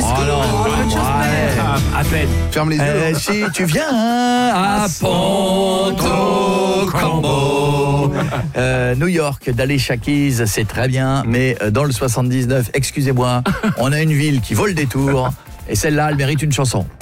À peine. Ferme les yeux. Si tu viens à Ponto Combo, New York, d'Alicia Keys, c'est très bien, mais dans le 79, excusez-moi, on a une ville qui vaut le détour, et celle-là, elle mérite une chanson.